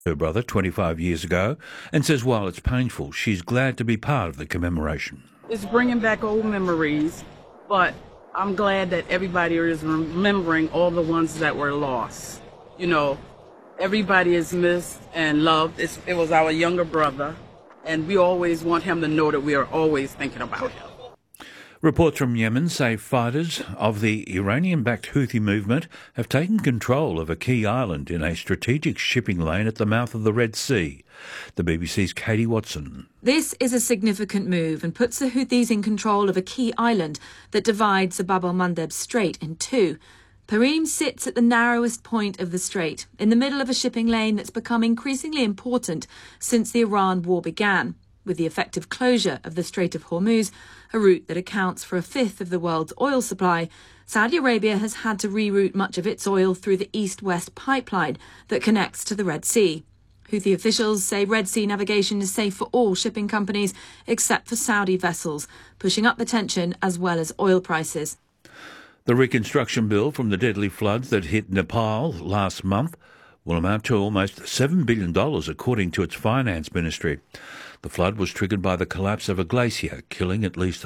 her brother 25 years ago, and says while it's painful, she's glad to be part of the commemoration. It's bringing back old memories, but I'm glad that everybody is remembering all the ones that were lost. You know, everybody is missed and loved. It was our younger brother, and we always want him to know that we are always thinking about him. Reports from Yemen say fighters of the Iranian-backed Houthi movement have taken control of a key island in a strategic shipping lane at the mouth of the Red Sea. The BBC's Katie Watson. This is a significant move and puts the Houthis in control of a key island that divides the Bab el-Mandeb Strait in two. Perim sits at the narrowest point of the strait, in the middle of a shipping lane that's become increasingly important since the Iran war began. With the effective closure of the Strait of Hormuz, a route that accounts for a fifth of the world's oil supply, Saudi Arabia has had to reroute much of its oil through the east-west pipeline that connects to the Red Sea. Houthi officials say Red Sea navigation is safe for all shipping companies except for Saudi vessels, pushing up the tension as well as oil prices. The reconstruction bill from the deadly floods that hit Nepal last month will amount to almost $7 billion, according to its finance ministry. The flood was triggered by the collapse of a glacier, killing at least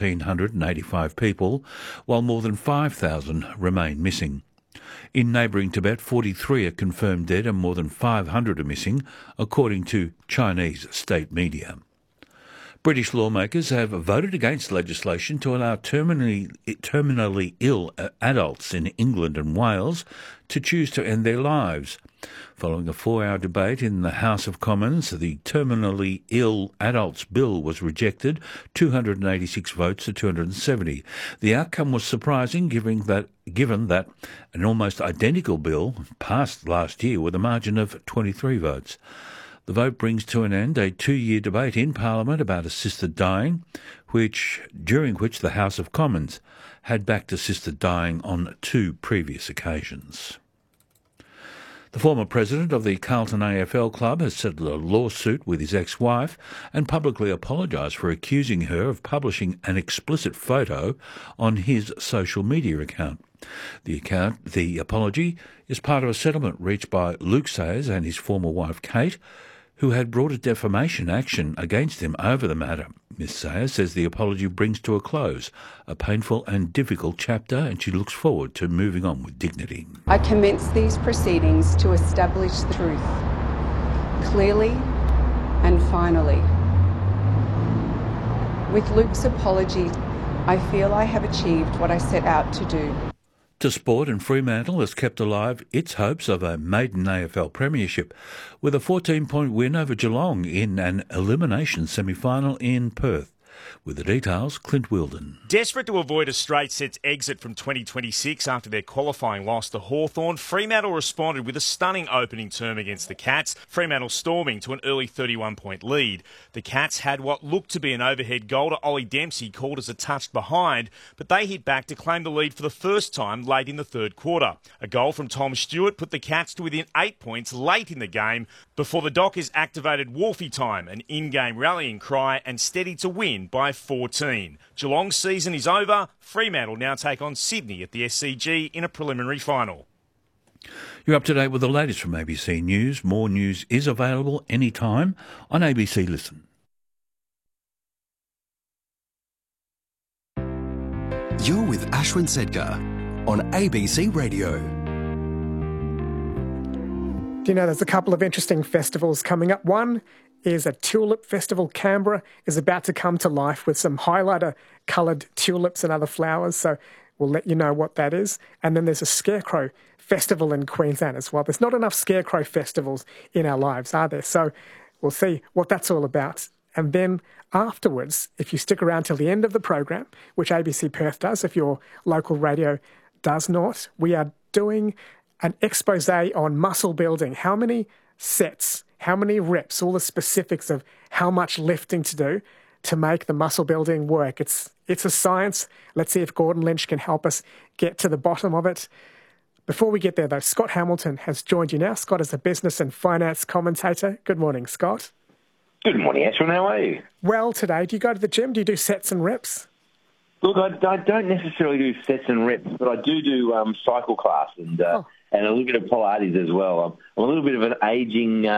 1,385 people, while more than 5,000 remain missing. In neighbouring Tibet, 43 are confirmed dead and more than 500 are missing, according to Chinese state media. British lawmakers have voted against legislation to allow terminally ill adults in England and Wales to choose to end their lives. Following a 4-hour debate in the House of Commons, the Terminally Ill Adults Bill was rejected, 286 votes to 270. The outcome was surprising, given that an almost identical bill passed last year with a margin of 23 votes. The vote brings to an end a 2-year debate in Parliament about assisted dying, during which the House of Commons had backed assisted dying on 2 previous occasions. The former president of the Carlton AFL club has settled a lawsuit with his ex-wife and publicly apologised for accusing her of publishing an explicit photo on his social media account. The apology is part of a settlement reached by Luke Sayers and his former wife Kate, who had brought a defamation action against him over the matter. Ms Sayers says the apology brings to a close a painful and difficult chapter, and she looks forward to moving on with dignity. I commence these proceedings to establish the truth, clearly and finally. With Luke's apology, I feel I have achieved what I set out to do. To sport, and Fremantle has kept alive its hopes of a maiden AFL premiership with a 14-point win over Geelong in an elimination semi-final in Perth. With the details, Clint Wilden. Desperate to avoid a straight sets exit from 2026 after their qualifying loss to Hawthorn, Fremantle responded with a stunning opening term against the Cats, Fremantle storming to an early 31-point lead. The Cats had what looked to be an overhead goal to Ollie Dempsey called as a touch behind, but they hit back to claim the lead for the first time late in the third quarter. A goal from Tom Stewart put the Cats to within 8 points late in the game before the Dockers activated Wolfie time, an in-game rallying cry, and steadied to win by 14. Geelong's season is over. Fremantle now take on Sydney at the SCG in a preliminary final. You're up to date with the latest from ABC News. More news is available anytime on ABC Listen. You're with Ashwin Sedgar on ABC Radio. Do you know there's a couple of interesting festivals coming up? One is a tulip festival. Canberra is about to come to life with some highlighter-coloured tulips and other flowers, so we'll let you know what that is. And then there's a scarecrow festival in Queensland as well. There's not enough scarecrow festivals in our lives, are there? So we'll see what that's all about. And then afterwards, if you stick around till the end of the program, which ABC Perth does, if your local radio does not, we are doing an expose on muscle building. How many sets, how many reps, all the specifics of how much lifting to do to make the muscle building work. It's a science. Let's see if Gordon Lynch can help us get to the bottom of it. Before we get there, though, Scott Hamilton has joined you now. Scott is a business and finance commentator. Good morning, Scott. Good morning, Ashwin. How are you? Well, today, do you go to the gym? Do you do sets and reps? Look, I don't necessarily do sets and reps, but I do cycle class and a little bit of Pilates as well. I'm a little bit of an ageing